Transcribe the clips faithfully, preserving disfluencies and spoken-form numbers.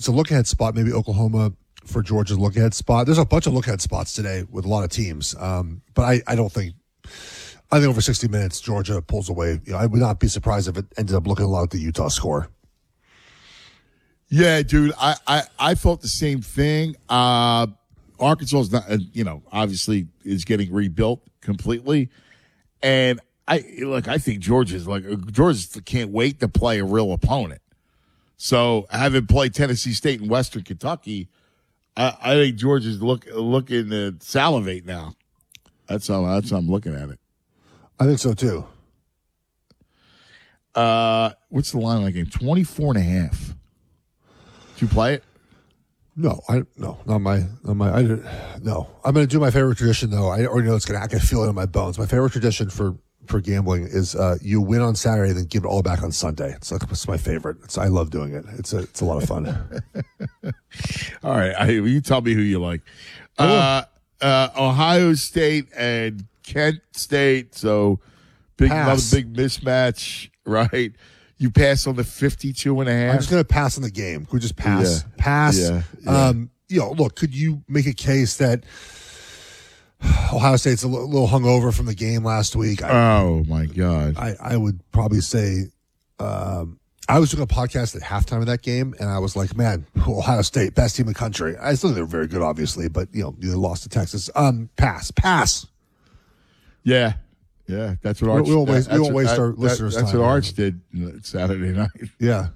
it's a look-ahead spot. Maybe Oklahoma for Georgia's look-ahead spot. There's a bunch of look-ahead spots today with a lot of teams. Um, but I, I don't think – I think over sixty minutes, Georgia pulls away. You know, I would not be surprised if it ended up looking a lot like the Utah score. Yeah, dude, I, I, I thought the same thing. Uh, Arkansas is not, uh, you know, obviously is getting rebuilt completely. And I like, I think Georgia's like, Georgia can't wait to play a real opponent. So having played Tennessee State and Western Kentucky, I, I think Georgia's look, looking to salivate now. That's how, that's how I'm looking at it. I think so too. Uh, what's the line on that game? twenty-four and a half. Did you play it? No, I no, not my, not my. I didn't, no. I'm going to do my favorite tradition though. I already know it's going to. I can feel it in my bones. My favorite tradition for for gambling is uh, you win on Saturday, then give it all back on Sunday. It's like it's my favorite. It's, I love doing it. It's a it's a lot of fun. All right, I, you tell me who you like. Uh, uh, Ohio State and Kent State. So big, Pass. another big mismatch, right? You pass on the fifty-two and a half. I'm just going to pass on the game. Could we just pass? Yeah. Pass. Yeah. Yeah. Um, you know, look, could you make a case that Ohio State's a little, little hungover from the game last week? I, oh, my God. I, I would probably say um, I was doing a podcast at halftime of that game, and I was like, man, Ohio State, best team in the country. I still think they're very good, obviously, but, you know, they lost to Texas. Um, pass. Pass. Yeah. Yeah, that's what Arch. We won't waste, we won't what, waste that, our that, listeners' That's time. what Arch did Saturday night. Yeah.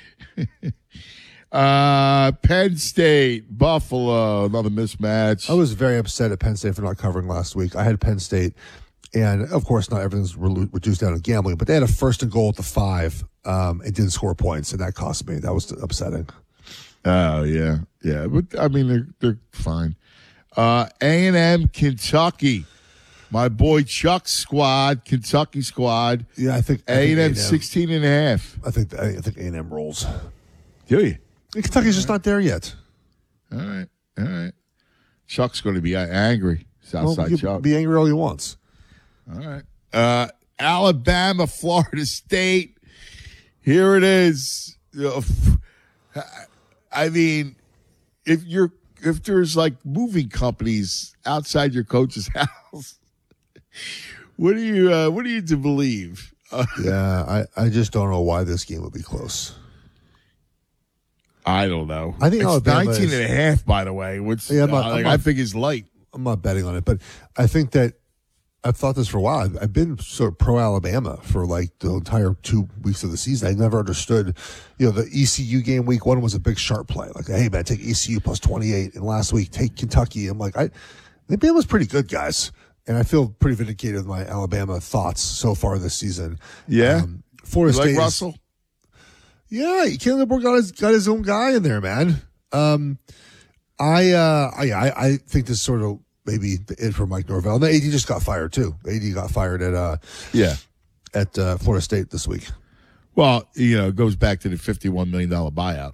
uh, Penn State, Buffalo, another mismatch. I was very upset at Penn State for not covering last week. I had Penn State, and of course, not everything's re- reduced down to gambling, but they had a first and goal at the five um, and didn't score points, and that cost me. That was upsetting. Oh, yeah. Yeah, but, I mean, they're, they're fine. Uh, A and M, Kentucky. My boy Chuck's squad, Kentucky squad. Yeah, I think A and M sixteen and a half. I think I think A and M rolls. Do you? Kentucky's just not there yet. All right, all right. Chuck's going to be angry. Southside well, Chuck. Be angry all you want. All right. Uh, Alabama, Florida State. Here it is. I mean, if you're if there's like moving companies outside your coach's house. What do you uh, what do you to believe? Uh, yeah, I, I just don't know why this game would be close. I don't know. I think it's Alabama nineteen is, and a half, by the way, which yeah, I'm not, uh, I'm like, not, I think is light. I'm not betting on it, but I think that I've thought this for a while. I've, I've been sort of pro Alabama for like the entire two weeks of the season. I never understood, you know, the E C U game week one was a big sharp play. Like, hey man, take E C U plus twenty-eight, and last week take Kentucky. I'm like, I, Alabama's pretty good, guys. And I feel pretty vindicated with my Alabama thoughts so far this season. Yeah. Um, Florida you State. Like Russell? Is, yeah. Caleb got his, got his own guy in there, man. Um, I, uh, I, I think this is sort of maybe the it for Mike Norvell. And the A D just got fired too. The A D got fired at, uh, yeah, at, uh, Florida State this week. Well, you know, it goes back to the fifty-one million dollars buyout.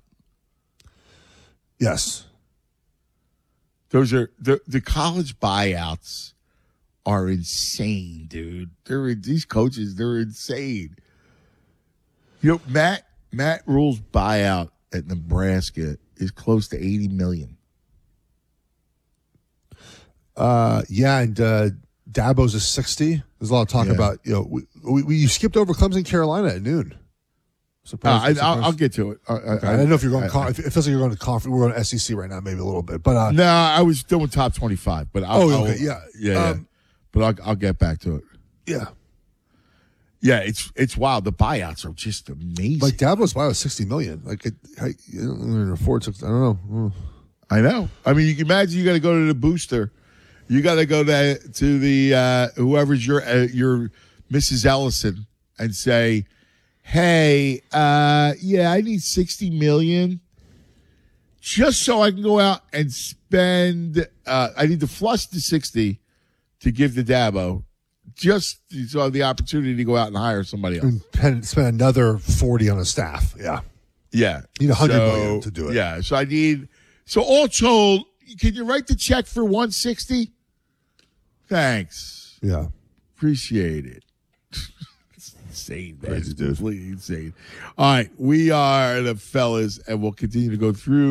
Yes. Those are the, the college buyouts. Are insane, dude. They're these coaches. They're insane. You know, Matt Matt Rule's buyout at Nebraska is close to eighty million. Uh, yeah, and uh, Dabo's is sixty. There's a lot of talk Yeah. about you know we, we, we you skipped over Clemson, Carolina at noon. Uh, Surprised, I, I'll, I'll get to it. I, okay. I, I don't know if you're going. I, Con- it feels like you're going to conference. We're going to S E C right now, maybe a little bit, but uh, no, I was doing top twenty-five, but I'll, oh, okay, I'll, yeah, yeah, yeah. Um, But I'll, I'll get back to it. yeah. Yeah, it's it's wild. The buyouts are just amazing. Like Dabo's buy was sixty million. Like it, I, you don't afford sixty. I don't know. Mm. I know. I mean, you can imagine you got to go to the booster. You got to go to to the uh, whoever's your uh, your Missus Ellison and say, "Hey, uh, yeah, I need sixty million, just so I can go out and spend. Uh, I need to flush the sixty to give to Dabo, just so I have the opportunity to go out and hire somebody else. And pen- spend another forty on a staff. Yeah, Yeah, you need a hundred so, million to do it. Yeah, so I need. So all told, can you write the check for one sixty? Thanks. Yeah. Appreciate it. It's insane, man. Crazy It's dude. completely insane. All right, we are the fellas, and we'll continue to go through